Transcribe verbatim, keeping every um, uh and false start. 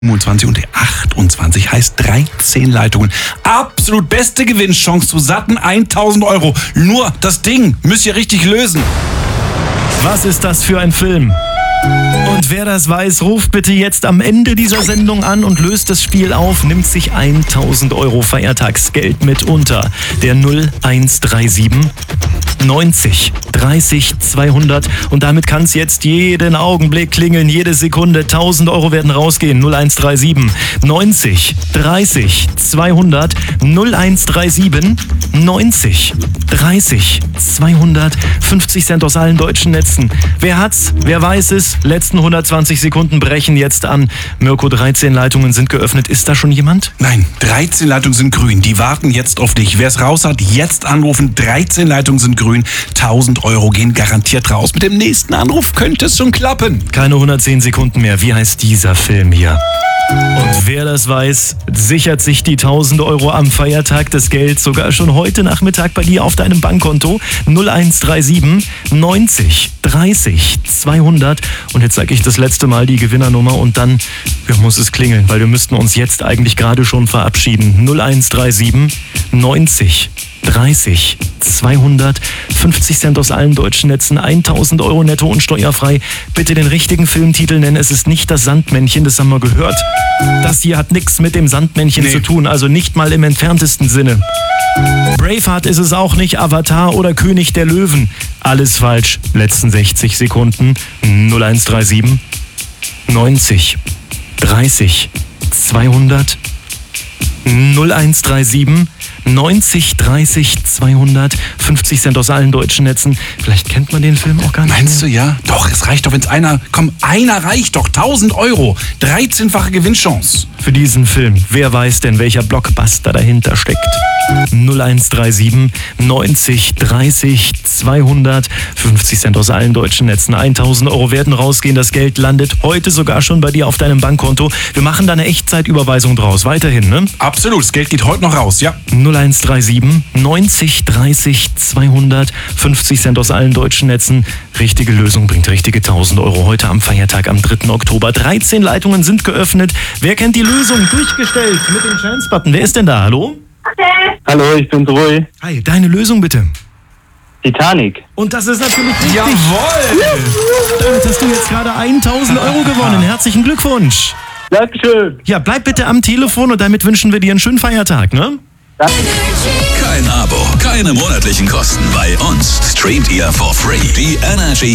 fünfundzwanzig und der achtundzwanzig heißt dreizehn Leitungen. Absolut beste Gewinnchance zu satten tausend Euro. Nur das Ding müsst ihr richtig lösen. Was ist das für ein Film? Und wer das weiß, ruft bitte jetzt am Ende dieser Sendung an und löst das Spiel auf, nimmt sich tausend Euro Feiertagsgeld mit unter der null eins drei sieben neunzig dreißig zweihundert und damit kann es jetzt jeden Augenblick klingeln, jede Sekunde. tausend Euro werden rausgehen. null eins drei sieben neunzig dreißig zweihundert null eins drei sieben neunzig dreißig zweihundert fünfzig Cent aus allen deutschen Netzen. Wer hat's? Wer weiß es? Letzten hundertzwanzig Sekunden brechen jetzt an. Mirko, dreizehn Leitungen sind geöffnet. Ist da schon jemand? Nein, dreizehn Leitungen sind grün. Die warten jetzt auf dich. Wer es raus hat, jetzt anrufen. dreizehn Leitungen sind grün. tausend Euro gehen garantiert raus. Mit dem nächsten Anruf könnte es schon klappen. Keine hundertzehn Sekunden mehr. Wie heißt dieser Film hier? Und wer das weiß, sichert sich die tausend Euro am Feiertag das Geld sogar schon heute Nachmittag bei dir auf deinem Bankkonto. null eins drei sieben neunzig dreißig zweihundert. Und jetzt sage ich das letzte Mal die Gewinnernummer und dann ja, muss es klingeln, weil wir müssten uns jetzt eigentlich gerade schon verabschieden. null eins drei sieben neunzig dreißig zweihundert fünfzig Cent aus allen deutschen Netzen, tausend Euro netto und steuerfrei. Bitte den richtigen Filmtitel nennen. Es ist nicht das Sandmännchen, das haben wir gehört. Das hier hat nichts mit dem Sandmännchen nee. zu tun, also nicht mal im entferntesten Sinne. Braveheart ist es auch nicht, Avatar oder König der Löwen. Alles falsch. Letzten sechzig Sekunden. null eins drei sieben neunzig dreißig zweihundert null eins drei sieben neunzig dreißig zweihundert fünfzig Cent aus allen deutschen Netzen. Vielleicht kennt man den Film auch gar nicht. Meinst mehr. du ja? Doch, es reicht doch, wenn es einer... Komm, einer reicht doch. tausend Euro. dreizehnfache Gewinnchance. Für diesen Film. Wer weiß denn, welcher Blockbuster dahinter steckt? null eins drei sieben neunzig dreißig zweihundert fünfzig Cent aus allen deutschen Netzen. tausend Euro werden rausgehen. Das Geld landet heute sogar schon bei dir auf deinem Bankkonto. Wir machen da eine Echtzeitüberweisung draus. Weiterhin, ne? Absolut. Das Geld geht heute noch raus, ja. null eins drei sieben neunzig dreißig zweihundert fünfzig Cent aus allen deutschen Netzen. Richtige Lösung bringt richtige tausend Euro heute am Feiertag am dritten Oktober. dreizehn Leitungen sind geöffnet. Wer kennt die Lösung? Durchgestellt mit dem Chance-Button. Wer ist denn da? Hallo? Hallo, ich bin Roy. Hi, deine Lösung bitte. Titanic. Und das ist natürlich richtig. Jawohl! Damit hast du jetzt gerade tausend Euro gewonnen. Herzlichen Glückwunsch. Dankeschön. Ja, bleib bitte am Telefon und damit wünschen wir dir einen schönen Feiertag, ne? Danke. Kein Abo, keine monatlichen Kosten. Bei uns streamt ihr for free die Energy